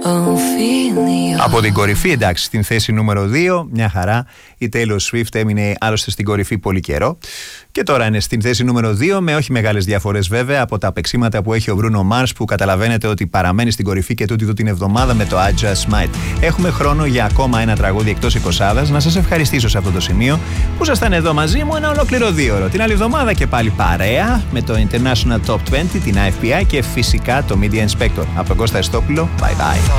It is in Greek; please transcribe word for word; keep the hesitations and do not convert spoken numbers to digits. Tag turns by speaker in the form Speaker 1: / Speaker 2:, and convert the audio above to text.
Speaker 1: Από την κορυφή, εντάξει, στην θέση νούμερο δύο, μια χαρά. Η Taylor Swift έμεινε άλλωστε στην κορυφή πολύ καιρό. Και τώρα είναι στην θέση νούμερο δύο, με όχι μεγάλες διαφορές βέβαια από τα παίξήματα που έχει ο Bruno Mars, που καταλαβαίνετε ότι παραμένει στην κορυφή και τούτη εδώ την εβδομάδα με το I Just Might. Έχουμε χρόνο για ακόμα ένα τραγούδι εκτός εικοσάδας. Να σας ευχαριστήσω σε αυτό το σημείο που ήσασταν εδώ μαζί μου ένα ολόκληρο δύο ώρο. Την άλλη εβδομάδα και πάλι παρέα με το International Top είκοσι, την άι εφ πι άι και φυσικά το Media Inspector. Από τον Κώστα Εστόπουλο, bye bye.